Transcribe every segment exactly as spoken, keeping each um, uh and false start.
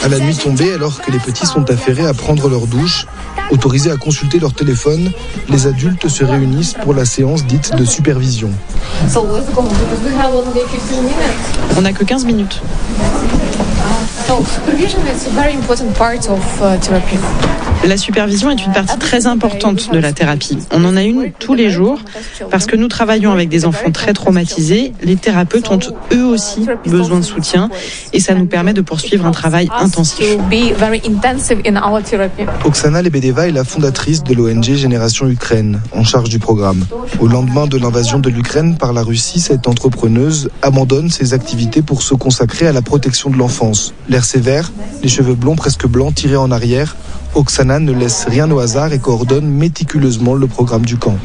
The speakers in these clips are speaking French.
la nuit tombée, alors que les petits sont affairés à prendre leur douche, autorisés à consulter leur téléphone, les adultes se réunissent pour la séance dite de supervision. On n'a que quinze minutes. La supervision est une partie très importante de la thérapie. On en a une tous les jours parce que nous travaillons avec des enfants très traumatisés. Les thérapeutes ont eux aussi besoin de soutien et ça nous permet de poursuivre un travail intensif. Oksana Lebedeva est la fondatrice de l'O N G Génération Ukraine, en charge du programme. Au lendemain de l'invasion de l'Ukraine par la Russie, cette entrepreneuse abandonne ses activités pour se consacrer à la protection de l'enfance. L'air sévère, les cheveux blonds presque blancs tirés en arrière, Oksana ne laisse rien au hasard et coordonne méticuleusement le programme du camp.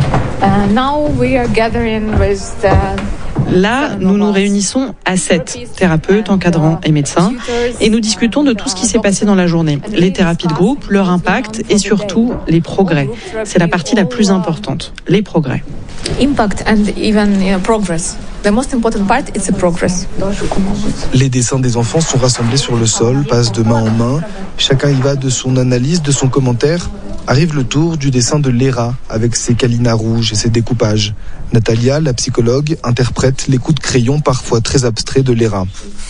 Là, nous nous réunissons à sept, thérapeutes, encadrants et médecins, et nous discutons de tout ce qui s'est passé dans la journée. Les thérapies de groupe, leur impact et surtout les progrès. C'est la partie la plus importante, les progrès. Impact and even uh, progress. The most important part is the progress. Les dessins des enfants sont rassemblés sur le sol, passent de main en main. Chacun y va de son analyse, de son commentaire. Arrive le tour du dessin de Léra, avec ses câlinas rouges et ses découpages. Natalia, la psychologue, interprète les coups de crayon parfois très abstraits de Léra.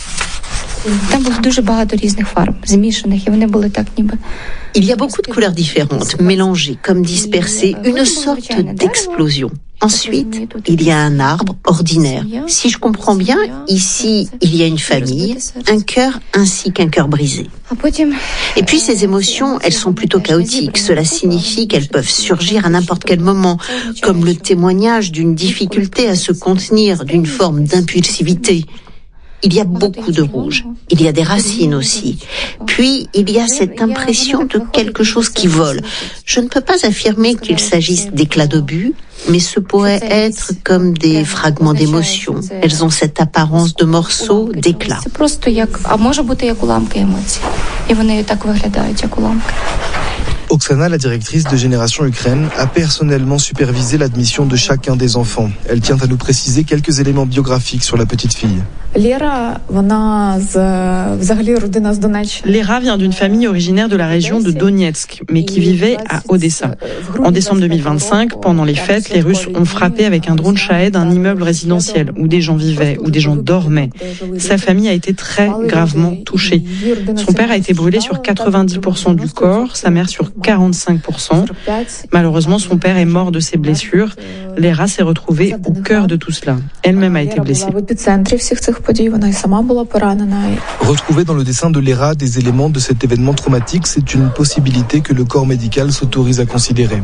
Il y a beaucoup de couleurs différentes, mélangées, comme dispersées, une sorte d'explosion. Ensuite, il y a un arbre ordinaire. Si je comprends bien, ici, il y a une famille, un cœur ainsi qu'un cœur brisé. Et puis ces émotions, elles sont plutôt chaotiques. Cela signifie qu'elles peuvent surgir à n'importe quel moment, comme le témoignage d'une difficulté à se contenir, d'une forme d'impulsivité. Il y a beaucoup de rouge. Il y a des racines aussi. Puis, il y a cette impression de quelque chose qui vole. Je ne peux pas affirmer qu'il s'agisse d'éclats d'obus, mais ce pourrait être comme des fragments d'émotions. Elles ont cette apparence de morceaux, d'éclats. Oksana, la directrice de Génération Ukraine, a personnellement supervisé l'admission de chacun des enfants. Elle tient à nous préciser quelques éléments biographiques sur la petite fille. Léra vient d'une famille originaire de la région de Donetsk, mais qui vivait à Odessa. En décembre deux mille vingt-cinq, pendant les fêtes, les Russes ont frappé avec un drone Shahed un immeuble résidentiel où des gens vivaient, où des gens dormaient. Sa famille a été très gravement touchée. Son père a été brûlé sur quatre-vingt-dix pour cent du corps, sa mère sur quarante-cinq pour cent. Malheureusement, son père est mort de ses blessures. Léra s'est retrouvée au cœur de tout cela. Elle-même a été blessée. Retrouver dans le dessin de Léra des éléments de cet événement traumatique, c'est une possibilité que le corps médical s'autorise à considérer.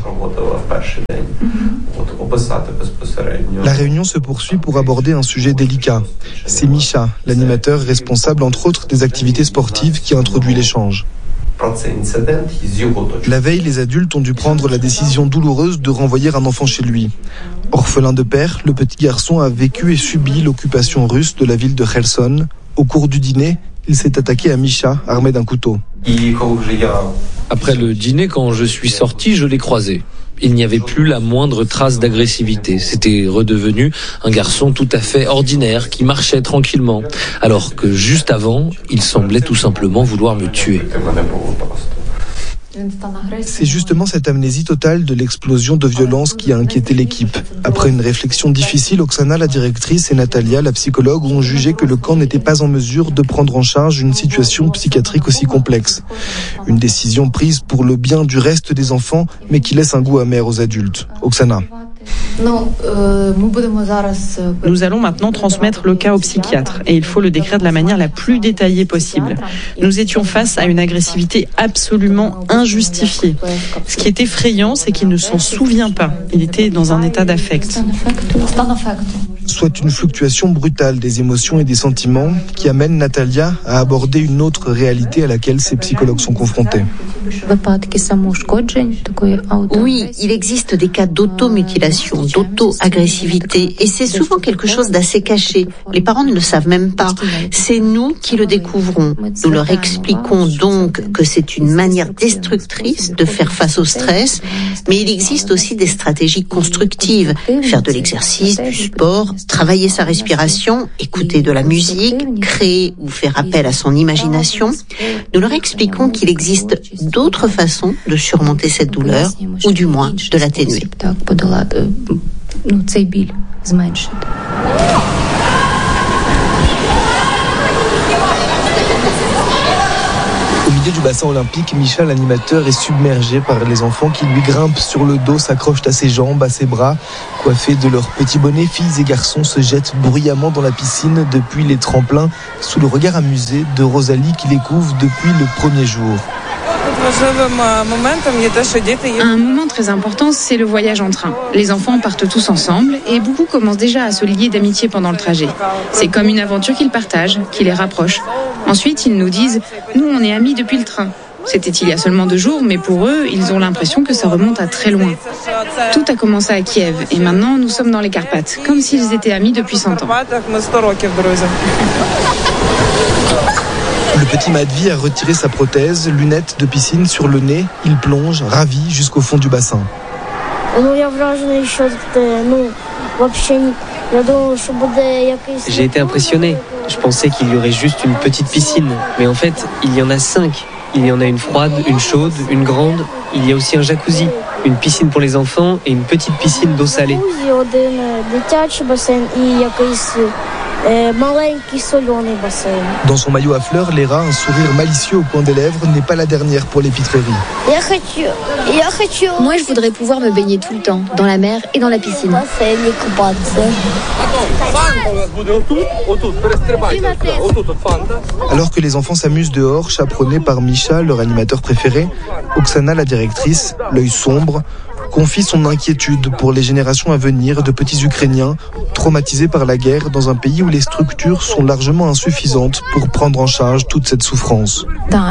La réunion se poursuit pour aborder un sujet délicat. C'est Misha, l'animateur responsable entre autres des activités sportives, qui a introduit l'échange. La veille, les adultes ont dû prendre la décision douloureuse de renvoyer un enfant chez lui. Orphelin de père, le petit garçon a vécu et subi l'occupation russe de la ville de Kherson. Au cours du dîner, il s'est attaqué à Misha, armé d'un couteau. Après le dîner, quand je suis sorti, je l'ai croisé. Il n'y avait plus la moindre trace d'agressivité. C'était redevenu un garçon tout à fait ordinaire qui marchait tranquillement. Alors que juste avant, il semblait tout simplement vouloir me tuer. C'est justement cette amnésie totale de l'explosion de violence qui a inquiété l'équipe. Après une réflexion difficile, Oksana, la directrice, et Natalia, la psychologue, ont jugé que le camp n'était pas en mesure de prendre en charge une situation psychiatrique aussi complexe. Une décision prise pour le bien du reste des enfants, mais qui laisse un goût amer aux adultes. Oksana. Nous allons maintenant transmettre le cas au psychiatre et il faut le décrire de la manière la plus détaillée possible. Nous étions face à une agressivité absolument injustifiée. Ce qui est effrayant, c'est qu'il ne s'en souvient pas. Il était dans un état d'affect. Soit une fluctuation brutale des émotions et des sentiments qui amène Natalia à aborder une autre réalité à laquelle ses psychologues sont confrontés. Oui, il existe des cas d'automutilation, d'auto-agressivité, et c'est souvent quelque chose d'assez caché. Les parents ne le savent même pas. C'est nous qui le découvrons. Nous leur expliquons donc que c'est une manière destructrice de faire face au stress, mais il existe aussi des stratégies constructives. Faire de l'exercice, du sport, travailler sa respiration, écouter de la musique, créer ou faire appel à son imagination, nous leur expliquons qu'il existe d'autres façons de surmonter cette douleur, ou du moins de l'atténuer. Au milieu du bassin olympique, Micha, l'animateur, est submergé par les enfants qui lui grimpent sur le dos, s'accrochent à ses jambes, à ses bras. Coiffés de leurs petits bonnets, filles et garçons se jettent bruyamment dans la piscine depuis les tremplins, sous le regard amusé de Rosalie qui les couvre depuis le premier jour. Un moment très important, c'est le voyage en train. Les enfants partent tous ensemble et beaucoup commencent déjà à se lier d'amitié pendant le trajet. C'est comme une aventure qu'ils partagent, qui les rapproche. Ensuite, ils nous disent « Nous, on est amis depuis le train ». C'était il y a seulement deux jours, mais pour eux, ils ont l'impression que ça remonte à très loin. Tout a commencé à Kiev et maintenant, nous sommes dans les Carpates, comme s'ils étaient amis depuis cent ans. Le petit Matvey a retiré sa prothèse, lunettes de piscine sur le nez. Il plonge, ravi, jusqu'au fond du bassin. J'ai été impressionné. Je pensais qu'il y aurait juste une petite piscine. Mais en fait, il y en a cinq. Il y en a une froide, une chaude, une grande. Il y a aussi un jacuzzi, une piscine pour les enfants et une petite piscine d'eau salée. Dans son maillot à fleurs, Léra, un sourire malicieux au coin des lèvres, n'est pas la dernière pour l'épitrerie. Moi, je voudrais pouvoir me baigner tout le temps, dans la mer et dans la piscine. Alors que les enfants s'amusent dehors, chaperonnés par Micha, leur animateur préféré, Oksana, la directrice, l'œil sombre, confie son inquiétude pour les générations à venir de petits Ukrainiens traumatisés par la guerre dans un pays où les structures sont largement insuffisantes pour prendre en charge toute cette souffrance.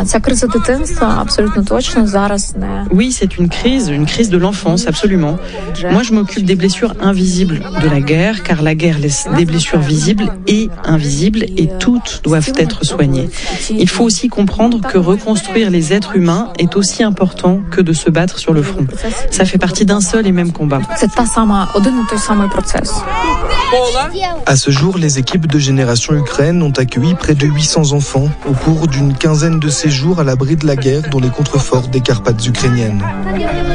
Oui, c'est une crise, une crise de l'enfance, absolument. Moi, je m'occupe des blessures invisibles de la guerre, car la guerre laisse des blessures visibles et invisibles, et toutes doivent être soignées. Il faut aussi comprendre que reconstruire les êtres humains est aussi important que de se battre sur le front. Ça fait partie d'un seul et même combat. À ce jour, les équipes de Génération Ukraine ont accueilli près de huit cents enfants au cours d'une quinzaine de séjours à l'abri de la guerre dans les contreforts des Carpates ukrainiennes.